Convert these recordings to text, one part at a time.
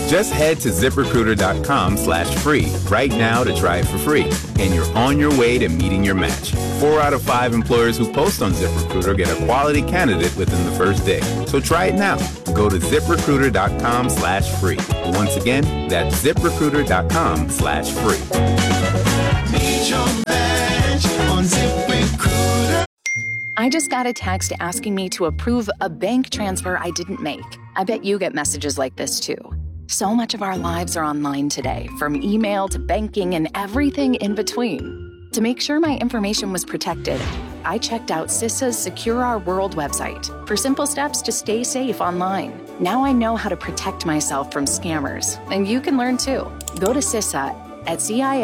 Just head to ZipRecruiter.com/free right now to try it for free, and you're on your way to meeting your match. 4 out of 5 employers who post on ZipRecruiter get a quality candidate within the first day. So try it now. Go to ZipRecruiter.com/free. Once again, that's ZipRecruiter.com/free. Meet your match on ZipRecruiter. I just got a text asking me to approve a bank transfer I didn't make. I bet you get messages like this too. So much of our lives are online today, from email to banking and everything in between. To make sure my information was protected, I checked out CISA's Secure Our World website for simple steps to stay safe online. Now I know how to protect myself from scammers, and you can learn too. Go to CISA at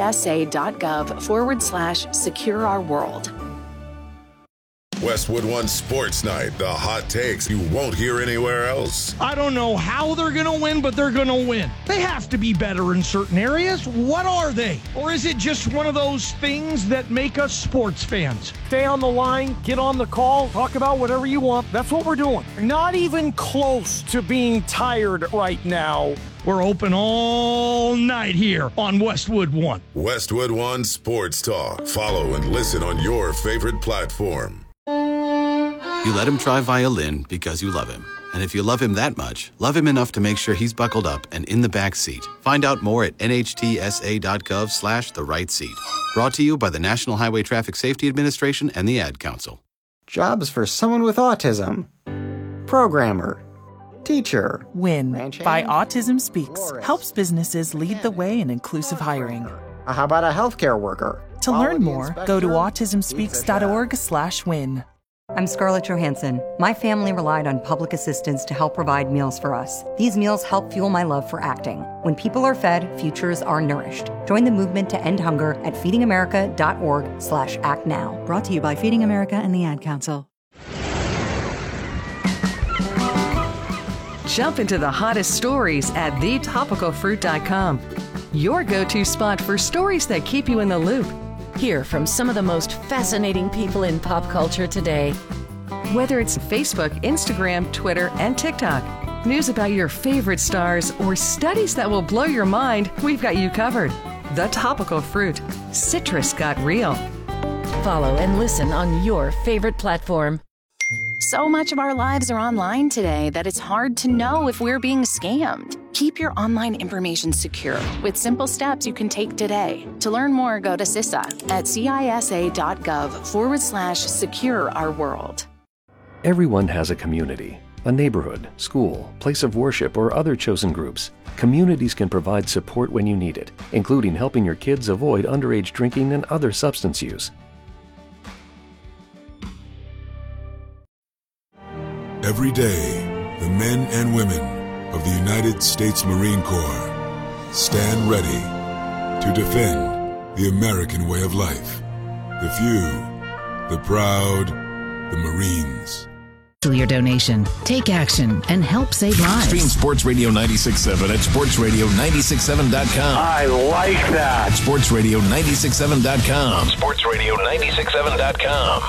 CISA.gov/Secure Our World. Westwood One Sports Night, the hot takes you won't hear anywhere else. I don't know how they're going to win, but they're going to win. They have to be better in certain areas. What are they? Or is it just one of those things that make us sports fans? Stay on the line, get on the call, talk about whatever you want. That's what we're doing. Not even close to being tired right now. We're open all night here on Westwood One. Westwood One Sports Talk. Follow and listen on your favorite platform. You let him try violin because you love him. And if you love him that much, love him enough to make sure he's buckled up and in the back seat. Find out more at nhtsa.gov/the-right seat. Brought to you by the National Highway Traffic Safety Administration and the Ad Council. Jobs for someone with autism. Programmer. Teacher. WIN by Autism Speaks helps businesses lead the way in inclusive hiring. How about a healthcare worker? To learn more, go to autismspeaks.org/win. I'm Scarlett Johansson. My family relied on public assistance to help provide meals for us. These meals help fuel my love for acting. When people are fed, futures are nourished. Join the movement to end hunger at feedingamerica.org/actnow. Brought to you by Feeding America and the Ad Council. Jump into the hottest stories at thetopicalfruit.com. Your go-to spot for stories that keep you in the loop. Hear from some of the most fascinating people in pop culture today. Whether it's Facebook, Instagram, Twitter, and TikTok, news about your favorite stars, or studies that will blow your mind, we've got you covered. The Topical Fruit. Citrus got real. Follow and listen on your favorite platform. So much of our lives are online today that it's hard to know if we're being scammed. Keep your online information secure with simple steps you can take today. To learn more, go to CISA at CISA.gov/Secure Our World. Everyone has a community, a neighborhood, school, place of worship, or other chosen groups. Communities can provide support when you need it, including helping your kids avoid underage drinking and other substance use. Every day, the men and women of the United States Marine Corps stand ready to defend the American way of life. The few, the proud, the Marines. Your donation. Take action and help save lives. Stream Sports Radio 96.7 at sportsradio967.com. I like that. sportsradio967.com. sportsradio967.com.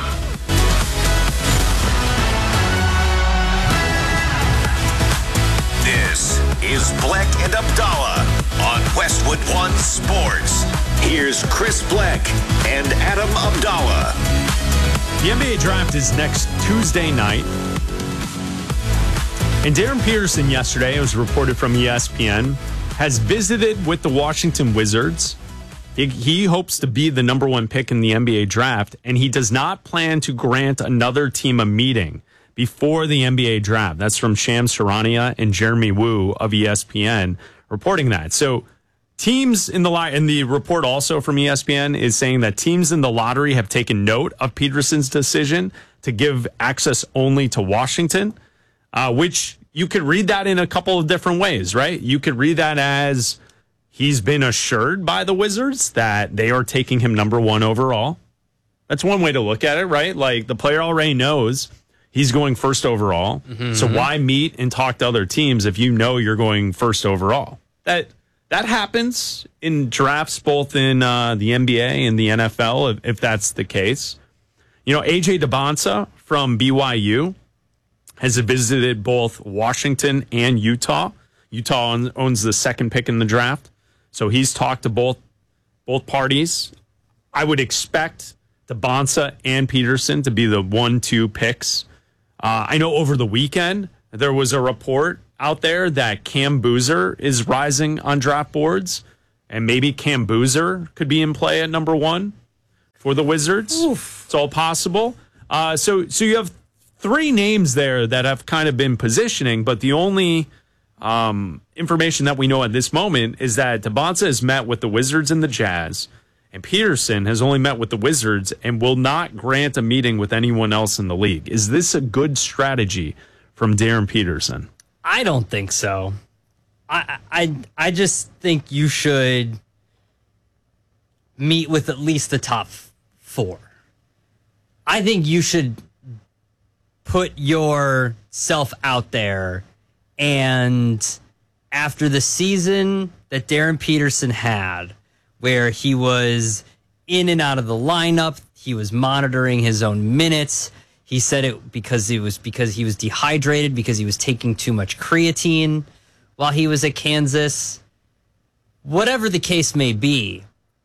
This is Bleck and Abdallah on Westwood One Sports. Here's Chris Bleck and Adam Abdallah. The NBA draft is next Tuesday night. And Darren Peterson yesterday, it was reported from ESPN, has visited with the Washington Wizards. He hopes to be the number one pick in the NBA draft, and he does not plan to grant another team a meeting before the NBA draft. That's from Shams Charania and Jeremy Woo of ESPN reporting that. So teams in the and the report also from ESPN is saying that teams in the lottery have taken note of Peterson's decision to give access only to Washington, which you could read that in a couple of different ways, right? You could read that as he's been assured by the Wizards that they are taking him number one overall. That's one way to look at it, right? Like the player already knows he's going first overall. Mm-hmm. So why meet and talk to other teams if you know you're going first overall? That happens in drafts, both in the NBA and the NFL, if that's the case. You know, AJ DeBonsa from BYU has visited both Washington and Utah. Utah owns the second pick in the draft. So he's talked to both parties. I would expect DeBonsa and Peterson to be the 1-2 picks. I know over the weekend there was a report out there that Cam Boozer is rising on draft boards, and maybe Cam Boozer could be in play at number 1 for the Wizards. Oof. It's all possible. So you have 3 names there that have kind of been positioning, but the only information that we know at this moment is that DeBonsa has met with the Wizards and the Jazz, and Peterson has only met with the Wizards and will not grant a meeting with anyone else in the league. Is this a good strategy from Darren Peterson? I don't think so. I just think you should meet with at least the top 4. I think you should put yourself out there, and after the season that Darren Peterson had, where he was in and out of the lineup, he was monitoring his own minutes. He said it because he was dehydrated, because he was taking too much creatine while he was at Kansas. Whatever the case may be,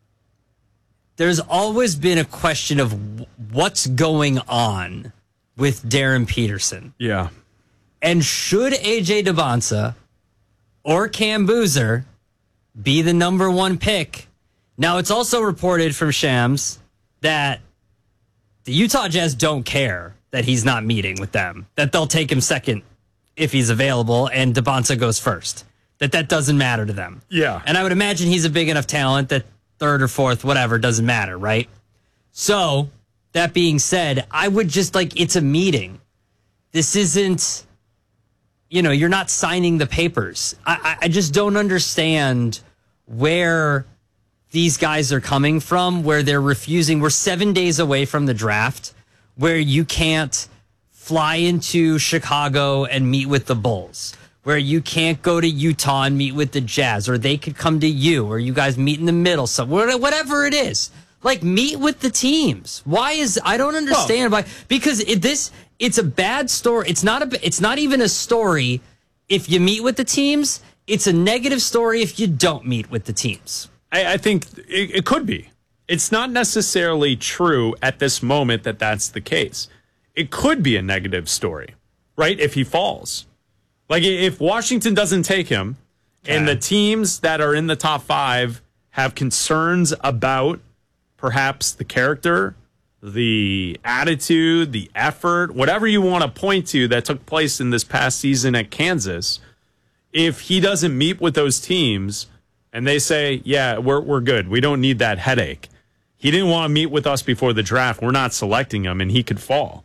there's always been a question of what's going on with Darren Peterson. Yeah. And should AJ DeBonsa or Cam Boozer be the number 1 pick? Now, it's also reported from Shams that the Utah Jazz don't care that he's not meeting with them, that they'll take him second if he's available and DeBonsa goes first, that doesn't matter to them. Yeah. And I would imagine he's a big enough talent that 3rd or 4th, whatever, doesn't matter, right? So, that being said, I would just it's a meeting. This isn't, you're not signing the papers. I just don't understand where these guys are coming from, where they're refusing. We're 7 days away from the draft, where you can't fly into Chicago and meet with the Bulls, where you can't go to Utah and meet with the Jazz, or they could come to you, or you guys meet in the middle, whatever it is. Meet with the teams. I don't understand why, because it's a bad story. It's not even a story if you meet with the teams. It's a negative story if you don't meet with the teams. I think it could be. It's not necessarily true at this moment that that's the case. It could be a negative story, right? If he falls. If Washington doesn't take him and the teams that are in the top 5 have concerns about perhaps the character, the attitude, the effort, whatever you want to point to that took place in this past season at Kansas, if he doesn't meet with those teams and they say, yeah, we're good, we don't need that headache. He didn't want to meet with us before the draft, we're not selecting him, and he could fall.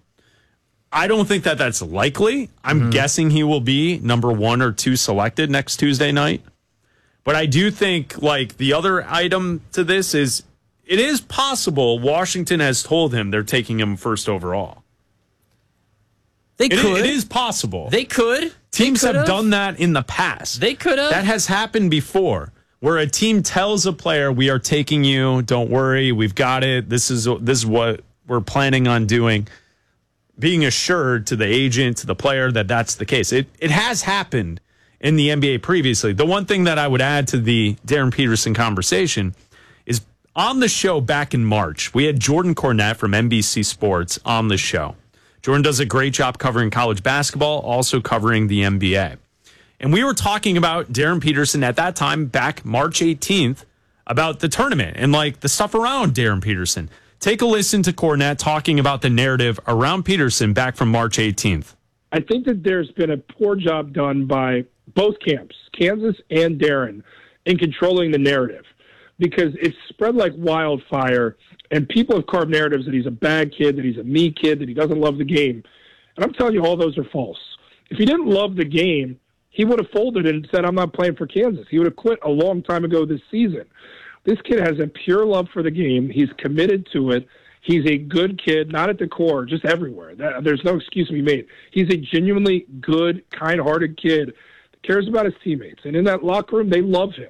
I don't think that that's likely. I'm guessing he will be number 1 or 2 selected next Tuesday night. But I do think the other item to this is it is possible Washington has told him they're taking him first overall. They could. It is possible. They could. Teams have done that in the past. They could have. That has happened before, where a team tells a player, we are taking you, don't worry, we've got it, this is what we're planning on doing, being assured to the agent, to the player, that that's the case. It has happened in the NBA previously. The one thing that I would add to the Darren Peterson conversation is on the show back in March, we had Jordan Cornette from NBC Sports on the show. Jordan does a great job covering college basketball, also covering the NBA. And we were talking about Darren Peterson at that time, back March 18th, about the tournament and the stuff around Darren Peterson. Take a listen to Cornette talking about the narrative around Peterson back from March 18th. I think that there's been a poor job done by both camps, Kansas and Darren, in controlling the narrative, because it's spread like wildfire, and people have carved narratives that he's a bad kid, that he's a me kid, that he doesn't love the game. And I'm telling you, all those are false. If he didn't love the game, he would have folded and said, I'm not playing for Kansas. He would have quit a long time ago this season. This kid has a pure love for the game. He's committed to it. He's a good kid, not at the core, just everywhere. There's no excuse to be made. He's a genuinely good, kind-hearted kid that cares about his teammates. And in that locker room, they love him.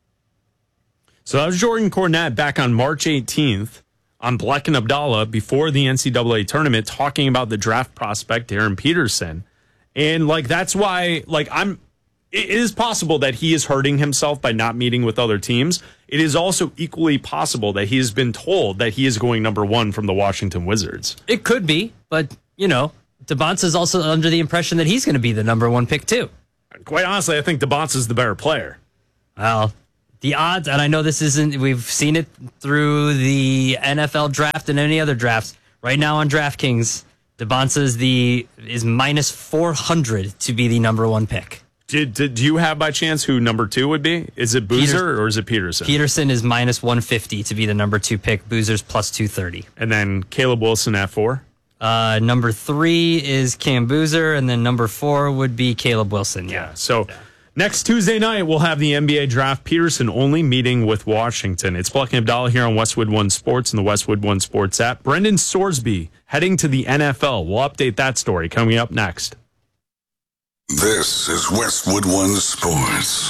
So that was Jordan Cornette back on March 18th on Black and Abdallah before the NCAA tournament, talking about the draft prospect, Darren Peterson. And that's why, it is possible that he is hurting himself by not meeting with other teams. It is also equally possible that he has been told that he is going number 1 from the Washington Wizards. It could be, but, DeBonce is also under the impression that he's going to be the number 1 pick, too. Quite honestly, I think DeBonce is the better player. Well, the odds, and I know this isn't, we've seen it through the NFL draft and any other drafts. Right now on DraftKings, DeBonce is minus 400 to be the number 1 pick. Do you have by chance who number 2 would be? Is it Boozer or is it Peterson? Peterson is minus 150 to be the number 2 pick. Boozer's plus 230. And then Caleb Wilson at 4? Number 3 is Cam Boozer, and then number 4 would be Caleb Wilson. Yeah. So next Tuesday night, we'll have the NBA draft. Peterson only meeting with Washington. It's Bleck and Abdallah here on Westwood One Sports and the Westwood One Sports app. Brendan Sorsby heading to the NFL. We'll update that story coming up next. This is Westwood One Sports.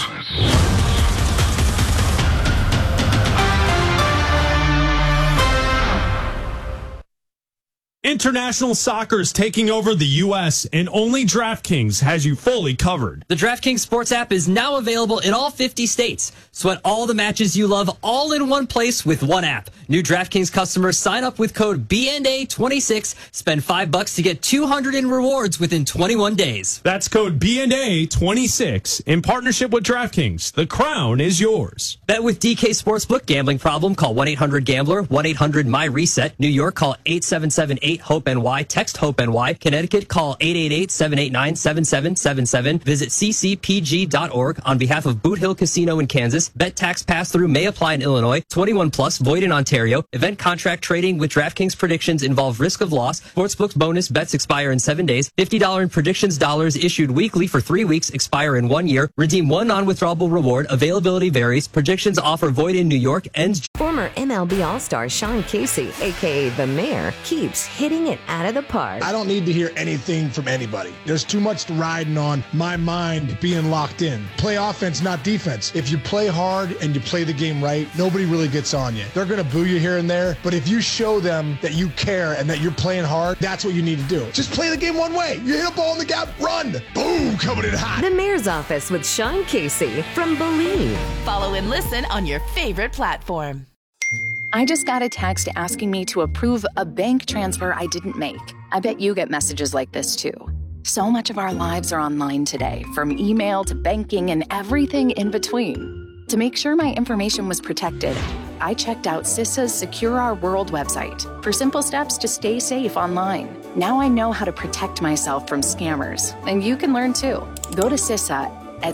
International soccer is taking over the U.S., and only DraftKings has you fully covered. The DraftKings Sports app is now available in all 50 states. Sweat all the matches you love all in one place with one app. New DraftKings customers sign up with code BNA26, spend $5 to get $200 in rewards within 21 days. That's code BNA26 in partnership with DraftKings. The crown is yours. Bet with DK Sportsbook. Gambling problem? Call 1-800-GAMBLER, 1-800-MY-RESET. New York, call 877-8-HOPE-NY. Text HOPE-NY. Connecticut, call 888-789-7777. Visit ccpg.org. On behalf of Boot Hill Casino in Kansas, bet tax pass-through may apply in Illinois. 21 plus, void in Ontario. Event contract trading with DraftKings predictions involve risk of loss. Sportsbook bonus bets expire in 7 days. $50 in predictions dollars issued weekly for 3 weeks, expire in 1 year. Redeem one non-withdrawable reward. Availability varies. Predictions offer void in New York. Ends. Former MLB All-Star Sean Casey, a.k.a. The Mayor, keeps hitting it out of the park. I don't need to hear anything from anybody. There's too much riding on my mind being locked in. Play offense, not defense. If you play hard and you play the game right, nobody really gets on you. They're going to boo you here and there, but if you show them that you care and that you're playing hard, that's what you need to do. Just play the game one way. You hit a ball in the gap, run. Boom, coming in hot. The Mayor's Office with Sean Casey from Believe. Follow and listen on your favorite platform. I just got a text asking me to approve a bank transfer I didn't make. I bet you get messages like this too. So much of our lives are online today, from email to banking and everything in between. To make sure my information was protected, I checked out CISA's Secure Our World website for simple steps to stay safe online. Now I know how to protect myself from scammers, and you can learn too. Go to CISA at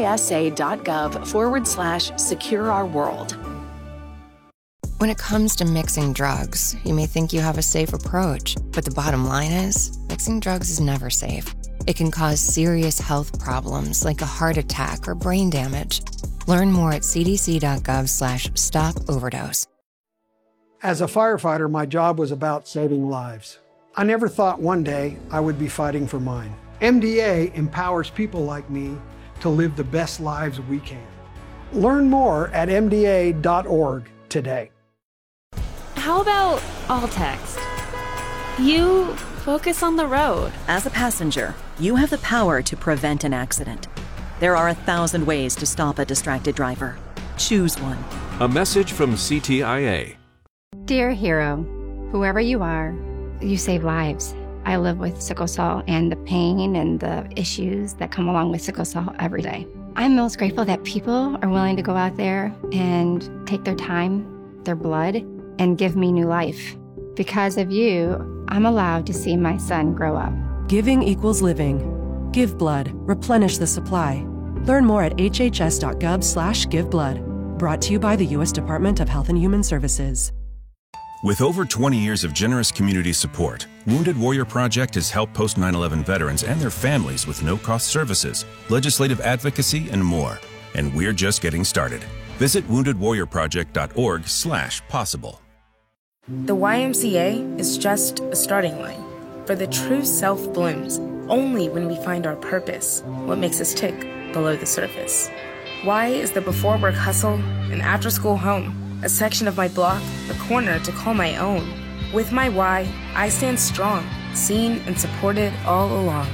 cisa.gov/Secure Our World. When it comes to mixing drugs, you may think you have a safe approach, but the bottom line is, mixing drugs is never safe. It can cause serious health problems like a heart attack or brain damage. Learn more at cdc.gov/stop-overdose. As a firefighter, my job was about saving lives. I never thought one day I would be fighting for mine. MDA empowers people like me to live the best lives we can. Learn more at mda.org today. How about all text? You focus on the road. As a passenger, you have the power to prevent an accident. There are 1,000 ways to stop a distracted driver. Choose one. A message from CTIA. Dear hero, whoever you are, you save lives. I live with sickle cell and the pain and the issues that come along with sickle cell every day. I'm most grateful that people are willing to go out there and take their time, their blood, and give me new life. Because of you, I'm allowed to see my son grow up. Giving equals living. Give blood. Replenish the supply. Learn more at hhs.gov/giveblood. Brought to you by the U.S. Department of Health and Human Services. With over 20 years of generous community support, Wounded Warrior Project has helped post 9/11 veterans and their families with no-cost services, legislative advocacy, and more. And we're just getting started. Visit woundedwarriorproject.org/possible. The YMCA is just a starting line, for the true self blooms only when we find our purpose, what makes us tick below the surface. Y is the before work hustle, an after school home, a section of my block, a corner to call my own. With my Y, I stand strong, seen and supported all along.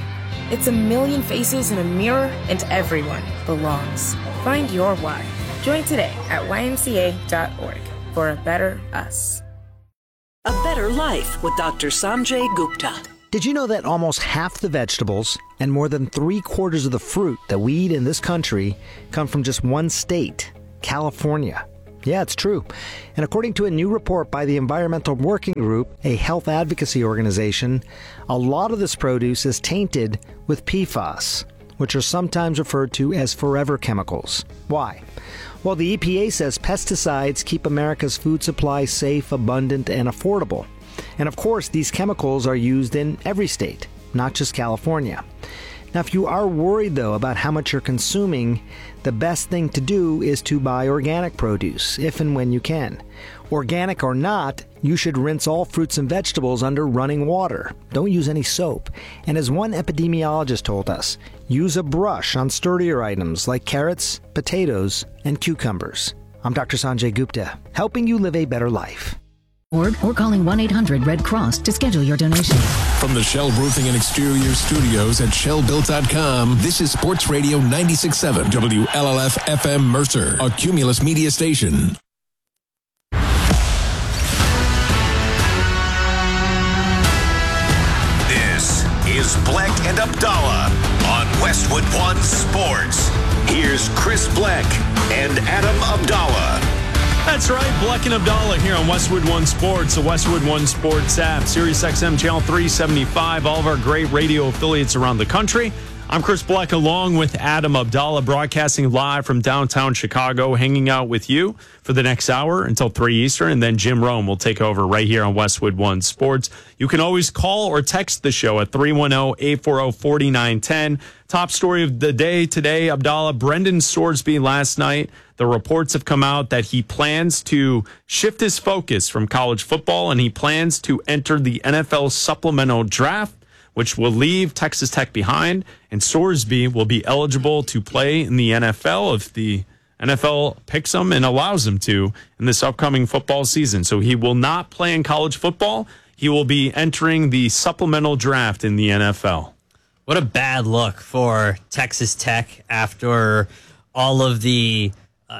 It's a million faces in a mirror, and everyone belongs. Find your why. Join today at ymca.org for a better us. A better life with Dr. Sanjay Gupta. Did you know that almost half the vegetables and more than 3/4 of the fruit that we eat in this country come from just one state, California? Yeah, it's true. And according to a new report by the Environmental Working Group, a health advocacy organization, a lot of this produce is tainted with PFAS, which are sometimes referred to as forever chemicals. Why? Well, the EPA says pesticides keep America's food supply safe, abundant, and affordable. And of course, these chemicals are used in every state, not just California. Now, if you are worried, though, about how much you're consuming, the best thing to do is to buy organic produce, if and when you can. Organic or not, you should rinse all fruits and vegetables under running water. Don't use any soap. And as one epidemiologist told us, use a brush on sturdier items like carrots, potatoes, and cucumbers. I'm Dr. Sanjay Gupta, helping you live a better life. Or calling 1-800-RED CROSS to schedule your donation. From the Shell Roofing and Exterior Studios at ShellBuilt.com, this is Sports Radio 96.7 WLLF FM Mercer, a Cumulus media station. This is Bleck and Abdallah on Westwood One Sports. Here's Chris Bleck and Adam Abdallah. That's right, Bleck and Abdallah here on Westwood One Sports, the Westwood One Sports app, Sirius XM Channel 375, all of our great radio affiliates around the country. I'm Chris Bleck along with Adam Abdallah, broadcasting live from downtown Chicago, hanging out with you for the next hour until 3 Eastern, and then Jim Rome will take over right here on Westwood One Sports. You can always call or text the show at 310-840-4910. Top story of the day today, Abdallah, Brendan Sorsby last night. The reports have come out that he plans to shift his focus from college football, and he plans to enter the NFL supplemental draft, which will leave Texas Tech behind, and Sorsby will be eligible to play in the NFL if the NFL picks him and allows him to in this upcoming football season. So he will not play in college football. He will be entering the supplemental draft in the NFL. What a bad look for Texas Tech after all of the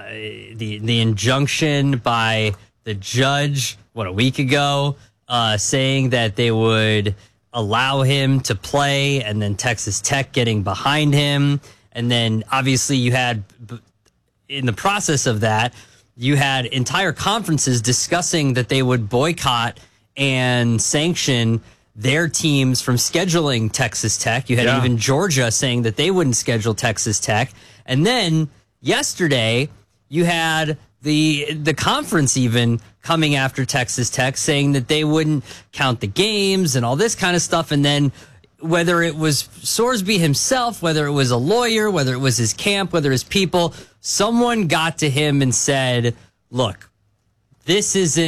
injunction by the judge, a week ago, saying that they would allow him to play, and then Texas Tech getting behind him. And then obviously you had, in the process of that, you had entire conferences discussing that they would boycott and sanction their teams from scheduling Texas Tech. You had even Georgia saying that they wouldn't schedule Texas Tech. And then yesterday you had the conference even coming after Texas Tech, saying that they wouldn't count the games and all this kind of stuff. And then whether it was Sorsby himself, whether it was a lawyer, whether it was his camp, whether his people, someone got to him and said, look, this is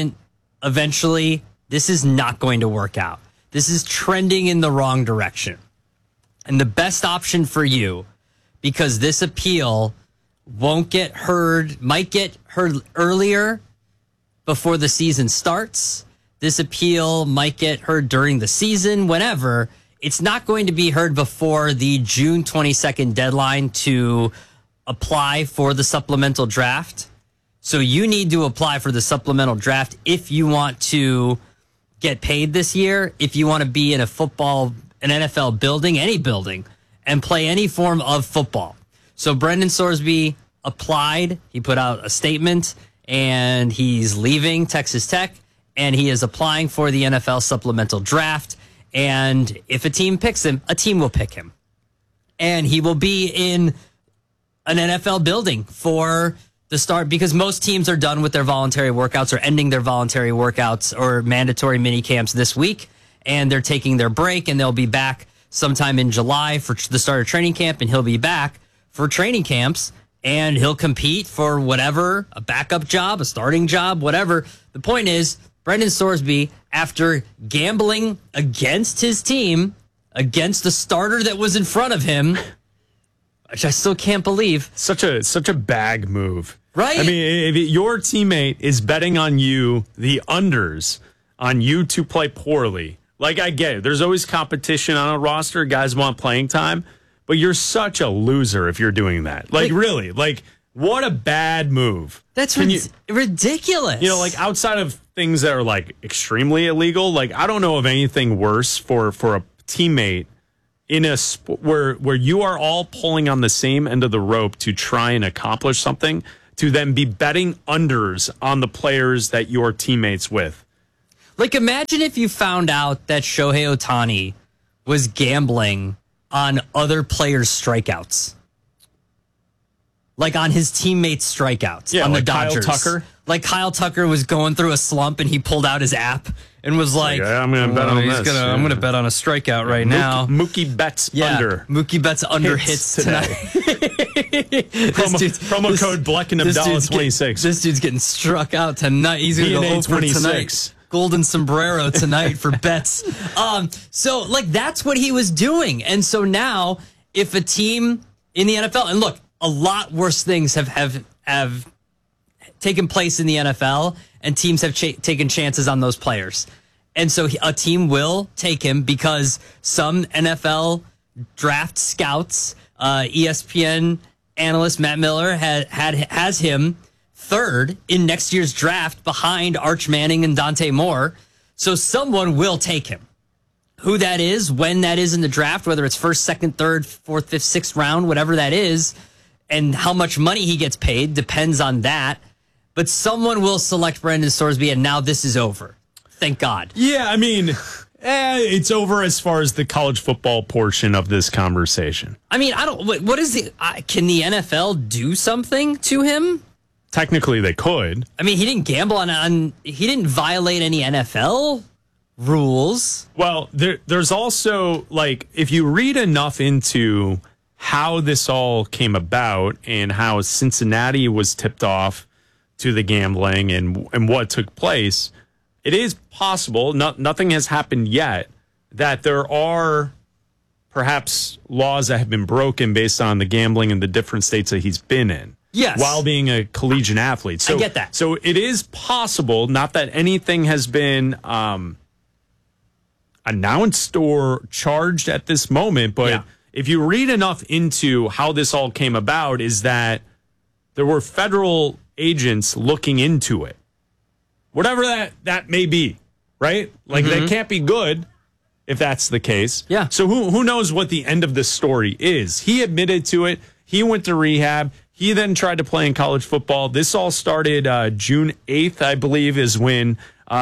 not going to work out. This is trending in the wrong direction. And the best option for you, because this appeal might get heard earlier before the season starts. This appeal might get heard during the season, whenever. It's not going to be heard before the June 22nd deadline to apply for the supplemental draft. So you need to apply for the supplemental draft if you want to get paid this year, if you want to be in an NFL building, any building, and play any form of football. So Brendan Sorsby applied. He put out a statement, and he's leaving Texas Tech, and he is applying for the NFL supplemental draft. And if a team picks him, a team will pick him. And he will be in an NFL building for the start, because most teams are done with their voluntary workouts or ending their voluntary workouts or mandatory mini camps this week. And they're taking their break, and they'll be back sometime in July for the start of training camp. And he'll be back for training camps, and he'll compete for whatever, a backup job, a starting job, whatever. The point is, Brendan Sorsby, after gambling against his team, against the starter that was in front of him, which I still can't believe. Such a bag move. Right? I mean, if your teammate is betting on you, the unders, on you to play poorly, Like, I get it. There's always competition on a roster. Guys want playing time. But you're such a loser if you're doing that. Like really. Like, what a bad move. That's ridiculous. You know, like, outside of things that are, like, extremely illegal, like, I don't know of anything worse for a teammate in a sport where you are all pulling on the same end of the rope to try and accomplish something, to then be betting unders on the players that you're teammates with. Like, imagine if you found out that Shohei Ohtani was gambling on other players' strikeouts. Like, on his teammates' strikeouts on the Dodgers. Kyle Tucker? Like, Kyle Tucker was going through a slump and he pulled out his app and was like, I'm going to bet on this. I'm going to bet on a strikeout right now. Mookie Betts under. Mookie Betts under hits tonight. Promo code Bleck and Abdallah 26. This dude's getting struck out tonight. He's going to go over tonight. Golden sombrero tonight for bets. So, like, that's what he was doing. And so now, if a team in the NFL, and look, a lot worse things have taken place in the NFL, and teams have taken chances on those players. And so a team will take him because some NFL draft scouts, ESPN analyst Matt Miller has him third in next year's draft behind Arch Manning and Dante Moore. So someone will take him. Who that is, when that is in the draft, whether it's first, second, third, fourth, fifth, sixth round, whatever that is, and how much money he gets paid depends on that. But someone will select Brendan Sorsby, and now this is over. Thank God. Yeah, I mean, it's over as far as the college football portion of this conversation. I mean, what is can the NFL do something to him? Technically, they could. I mean, he didn't gamble he didn't violate any NFL rules. Well, there's also, like, if you read enough into how this all came about and how Cincinnati was tipped off to the gambling and what took place, it is possible, nothing has happened yet, that there are perhaps laws that have been broken based on the gambling in the different states that he's been in. Yes. While being a collegiate athlete. So, I get that. So it is possible, not that anything has been announced or charged at this moment, but if you read enough into how this all came about, is that there were federal agents looking into it. Whatever that may be, right? Like, that can't be good if that's the case. Yeah. So who knows what the end of this story is? He admitted to it. He went to rehab. He then tried to play in college football. This all started June 8th, I believe, is when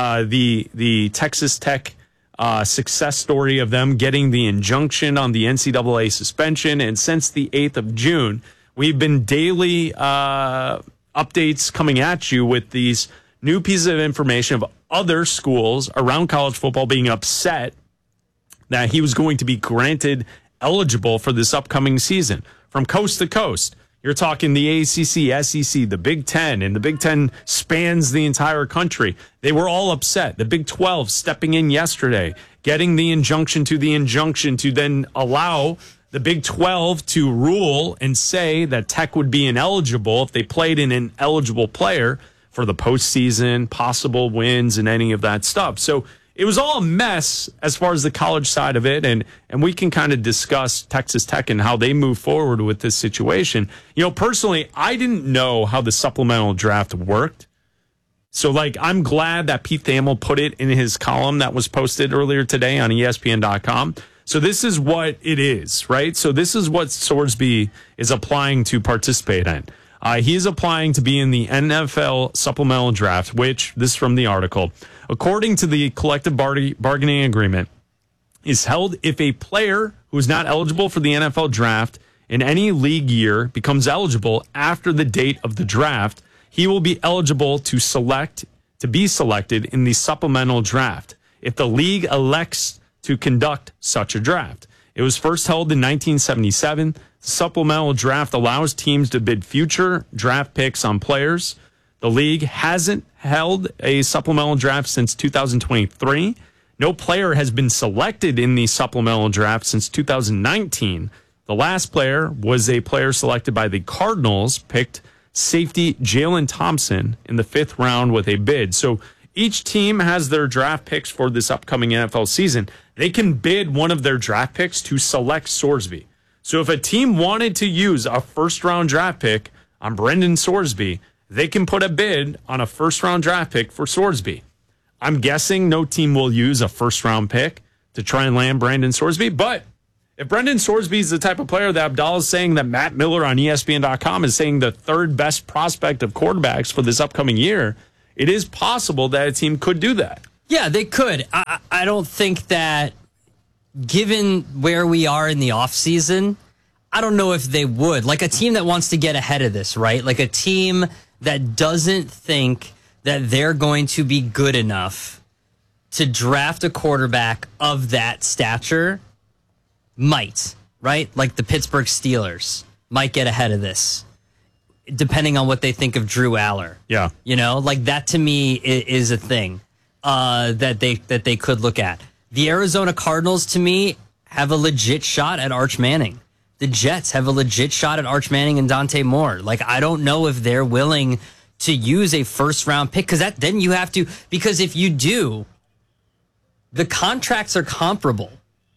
the Texas Tech success story of them getting the injunction on the NCAA suspension. And since the 8th of June, we've been daily updates coming at you with these new pieces of information of other schools around college football being upset that he was going to be granted eligible for this upcoming season from coast to coast. You're talking the ACC, SEC, the Big Ten, and the Big Ten spans the entire country. They were all upset. The Big 12 stepping in yesterday, getting the injunction to then allow the Big 12 to rule and say that Tech would be ineligible if they played in an eligible player for the postseason, possible wins, and any of that stuff. So it was all a mess as far as the college side of it, and we can kind of discuss Texas Tech and how they move forward with this situation. You know, personally, I didn't know how the supplemental draft worked. So, like, I'm glad that Pete Thamel put it in his column that was posted earlier today on ESPN.com. So this is what it is, right? So this is what Sorsby is applying to participate in. He is applying to be in the NFL supplemental draft, which, this is from the article, according to the collective bargaining agreement, is held if a player who is not eligible for the NFL draft in any league year becomes eligible after the date of the draft, he will be eligible to be selected in the supplemental draft if the league elects to conduct such a draft. It was first held in 1977. The supplemental draft allows teams to bid future draft picks on players. The league hasn't held a supplemental draft since 2023. No player has been selected in the supplemental draft since 2019. The last player was a player selected by the Cardinals, picked safety Jalen Thompson in the 5th round with a bid. So each team has their draft picks for this upcoming NFL season. They can bid one of their draft picks to select Sorsby. So if a team wanted to use a first-round draft pick on Brendan Sorsby, they can put a bid on a first-round draft pick for Sorsby. I'm guessing no team will use a first-round pick to try and land Brandon Sorsby, but if Brendan Sorsby is the type of player that Abdallah is saying that Matt Miller on ESPN.com is saying the third best prospect of quarterbacks for this upcoming year, it is possible that a team could do that. Yeah, they could. I don't think that, given where we are in the offseason, I don't know if they would. Like a team that wants to get ahead of this, right? Like a team that doesn't think that they're going to be good enough to draft a quarterback of that stature might, right? Like the Pittsburgh Steelers might get ahead of this, depending on what they think of Drew Aller. Yeah. You know, like that to me is a thing that they could look at. The Arizona Cardinals, to me, have a legit shot at Arch Manning. The Jets have a legit shot at Arch Manning and Dante Moore. Like, I don't know if they're willing to use a first-round pick, because then you have to, because if you do, the contracts are comparable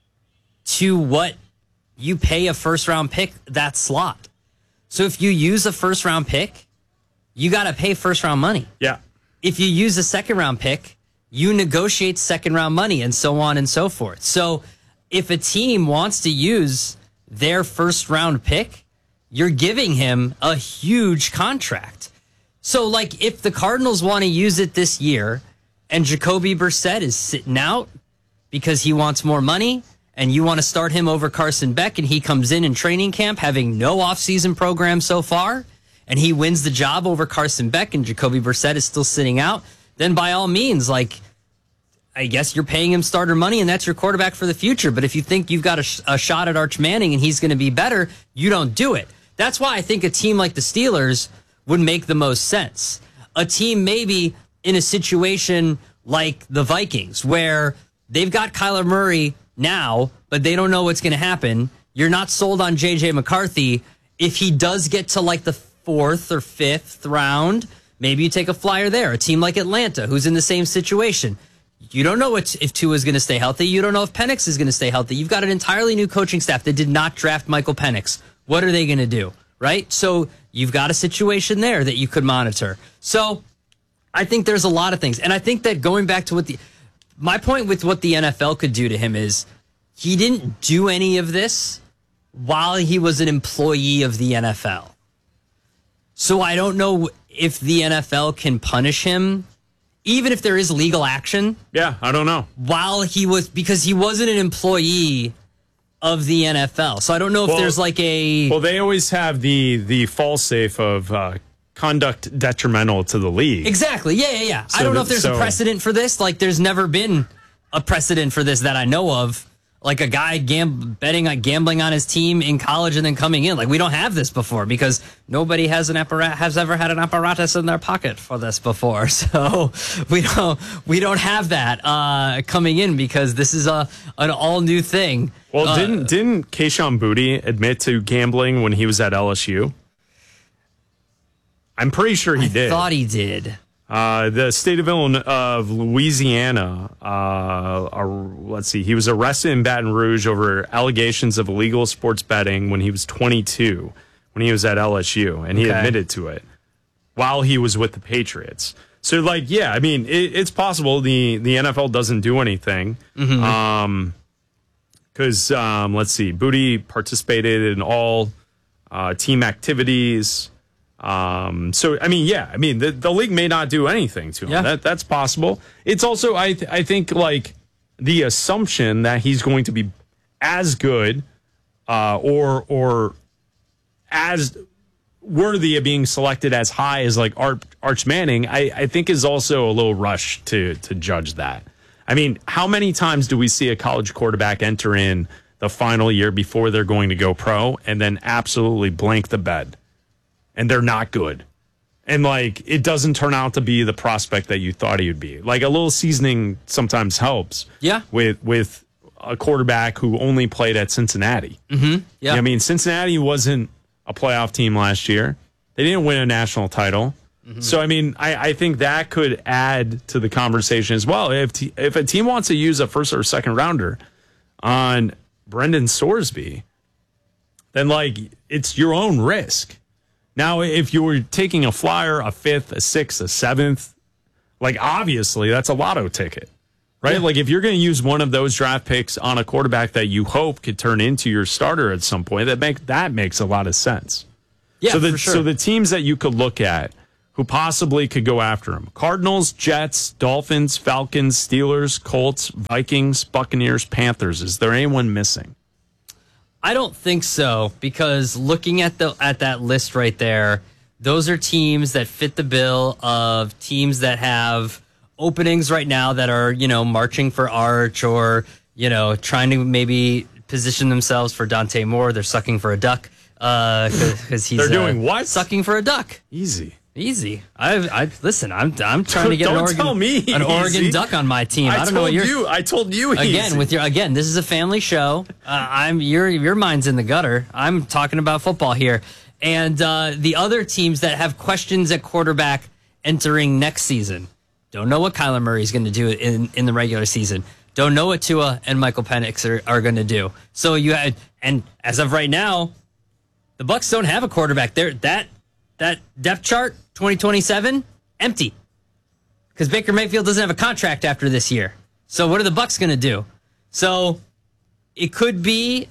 to what you pay a first-round pick that slot. So if you use a first-round pick, you got to pay first-round money. Yeah. If you use a second-round pick, you negotiate second-round money and so on and so forth. So if a team wants to use their first-round pick, you're giving him a huge contract. So, like, if the Cardinals want to use it this year and Jacoby Brissett is sitting out because he wants more money, and you want to start him over Carson Beck, and he comes in training camp having no offseason program so far, and he wins the job over Carson Beck, and Jacoby Brissett is still sitting out, then by all means, like, I guess you're paying him starter money, and that's your quarterback for the future. But if you think you've got a shot at Arch Manning and he's going to be better, you don't do it. That's why I think a team like the Steelers would make the most sense. A team maybe in a situation like the Vikings, where they've got Kyler Murray now, but they don't know what's going to happen. You're not sold on J.J. McCarthy. If he does get to like the 4th or 5th round, maybe you take a flyer there. A team like Atlanta, who's in the same situation. You don't know if Tua is going to stay healthy. You don't know if Penix is going to stay healthy. You've got an entirely new coaching staff that did not draft Michael Penix. What are they going to do, right? So you've got a situation there that you could monitor. So I think there's a lot of things. And I think that going back to my point with what the NFL could do to him is he didn't do any of this while he was an employee of the NFL. So I don't know if the NFL can punish him, even if there is legal action. Yeah, I don't know. Because he wasn't an employee of the NFL. So I don't know if there's like a... Well, they always have the fall-safe of conduct detrimental to the league. Exactly. Yeah. So I don't know if there's a precedent for this. Like, there's never been a precedent for this that I know of. Like a guy gambling on his team in college and then coming in. Like, we don't have this before because nobody has ever had an apparatus in their pocket for this before. So we don't have that coming in because this is an all new thing. Well, didn't Kayshon Boutte admit to gambling when he was at LSU? I'm pretty sure he did. I thought he did. The state of Louisiana, let's see, he was arrested in Baton Rouge over allegations of illegal sports betting when he was 22, when he was at LSU, and he admitted to it while he was with the Patriots. So, like, yeah, I mean, it's possible the NFL doesn't do anything. Mm-hmm. Because, let's see, Boutte participated in all team activities. So, I mean, yeah, I mean, the league may not do anything to him. Yeah. That's possible. It's also, I think, like, the assumption that he's going to be as good or as worthy of being selected as high as, like, Arch Manning, I think is also a little rush to judge that. I mean, how many times do we see a college quarterback enter in the final year before they're going to go pro and then absolutely blank the bed? And they're not good. And, like, it doesn't turn out to be the prospect that you thought he would be. Like, a little seasoning sometimes helps. Yeah. With a quarterback who only played at Cincinnati. Mm-hmm. Yeah. I mean, Cincinnati wasn't a playoff team last year. They didn't win a national title. So, I mean, I think that could add to the conversation as well. If a team wants to use a first or second rounder on Brendan Sorsby, then, like, it's your own risk. Now, if you were taking a flyer, a fifth, a sixth, a seventh, like, obviously, that's a lotto ticket, right? Yeah. Like, if you're going to use one of those draft picks on a quarterback that you hope could turn into your starter at some point, that makes a lot of sense. Yeah, for sure. So the teams that you could look at who possibly could go after him: Cardinals, Jets, Dolphins, Falcons, Steelers, Colts, Vikings, Buccaneers, Panthers. Is there anyone missing? I don't think so, because looking at that list right there, those are teams that fit the bill of teams that have openings right now that are, marching for Arch or, trying to maybe position themselves for Dante Moore. They're sucking for a duck because he's doing what? Sucking for a duck. Easy. I listen. I'm trying to get an Oregon Duck on my team. I don't know what you're. I told you again easy. This is a family show. Your mind's in the gutter. I'm talking about football here, and the other teams that have questions at quarterback entering next season don't know what Kyler Murray's going to do in the regular season. Don't know what Tua and Michael Penix are going to do. So and as of right now, the Bucs don't have a quarterback there. That depth chart, 2027, empty. Because Baker Mayfield doesn't have a contract after this year. So what are the Bucs going to do? So it could be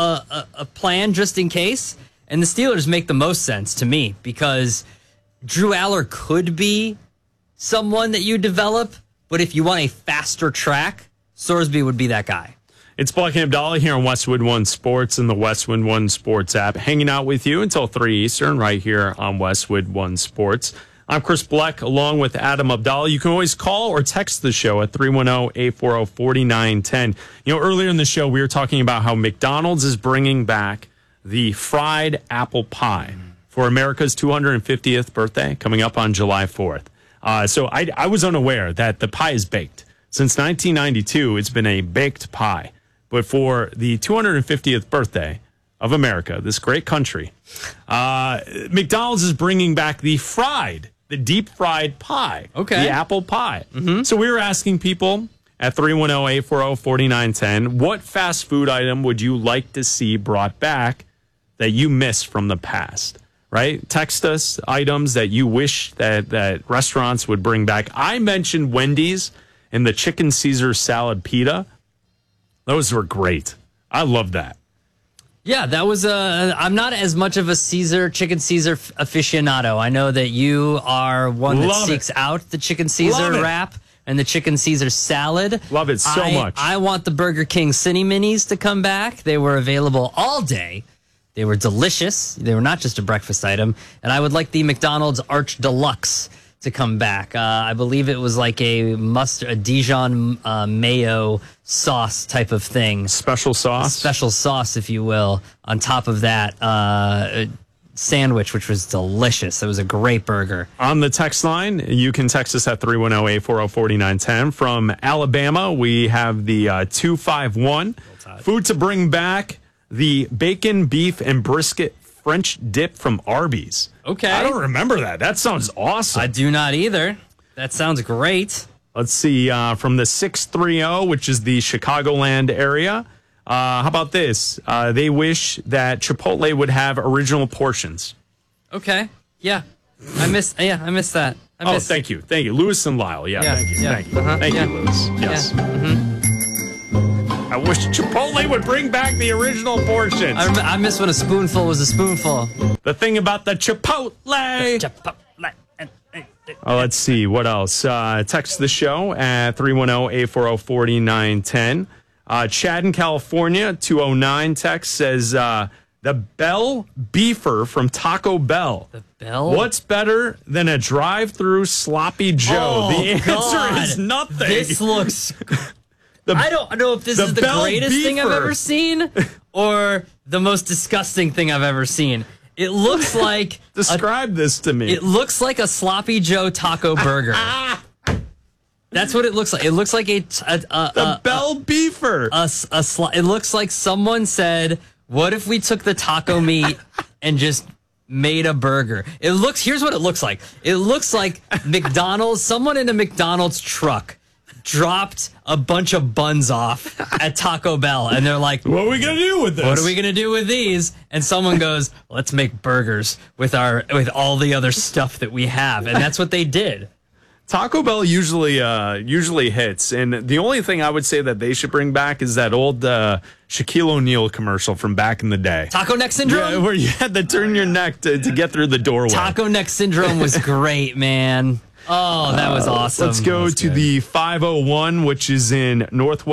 a plan just in case. And the Steelers make the most sense to me because Drew Aller could be someone that you develop. But if you want a faster track, Sorsby would be that guy. It's Black and Abdallah here on Westwood One Sports and the Westwood One Sports app, hanging out with you until 3 Eastern right here on Westwood One Sports. I'm Chris Bleck along with Adam Abdallah. You can always call or text the show at 310-840-4910. Earlier in the show, we were talking about how McDonald's is bringing back the fried apple pie for America's 250th birthday coming up on July 4th. So I was unaware that the pie is baked. Since 1992, it's been a baked pie. But for the 250th birthday of America, this great country, McDonald's is bringing back the deep fried pie. Okay. The apple pie. Mm-hmm. So we were asking people at 310-840-4910, what fast food item would you like to see brought back that you missed from the past? Right? Text us items that you wish that restaurants would bring back. I mentioned Wendy's and the chicken Caesar salad pita. Those were great. I love that. Yeah, that was I'm not as much of a chicken Caesar aficionado. I know that you are one that seeks out the chicken Caesar wrap and the chicken Caesar salad. Love it so much. I want the Burger King Cine Minis to come back. They were available all day. They were delicious. They were not just a breakfast item. And I would like the McDonald's Arch Deluxe to come back. I believe it was like a Dijon mayo sauce type of thing. Special sauce, if you will, on top of that sandwich, which was delicious. It was a great burger. On the text line, you can text us at 310-840-4910. From Alabama, we have the 251. Food to bring back, the bacon, beef, and brisket French dip from Arby's. Okay. I don't remember that. That sounds awesome. I do not either. That sounds great. Let's see. From the 630, which is the Chicagoland area. How about this? They wish that Chipotle would have original portions. Okay. Yeah. I missed that. Thank you. Lewis and Lyle. Thank you. Thank you, Lewis. Yes. Yeah. Mm-hmm. I wish Chipotle would bring back the original portions. I miss when a spoonful was a spoonful. The thing about the Chipotle. Let's see. What else? Text the show at 310-840-4910. Chad in California, 209 text says, the Bell Beefer from Taco Bell. The Bell? What's better than a drive-through sloppy Joe? Oh, the answer God. is nothing. This looks... I don't know if this is the greatest thing I've ever seen or the most disgusting thing I've ever seen. It looks like... Describe this to me. It looks like a Sloppy Joe taco burger. That's what it looks like. It looks like the Bell Beefer. It looks like someone said, what if we took the taco meat and just made a burger. Here's what it looks like. It looks like McDonald's, someone in a McDonald's truck dropped a bunch of buns off at Taco Bell, and they're like, what are we going to do with this? What are we going to do with these? And someone goes, let's make burgers with all the other stuff that we have. And that's what they did. Taco Bell usually hits, and the only thing I would say that they should bring back is that old Shaquille O'Neal commercial from back in the day. Taco neck syndrome? Yeah, where you had to turn your neck to get through the doorway. Taco neck syndrome was great, man. Oh, that was awesome. Let's go to the 501, which is in Northwest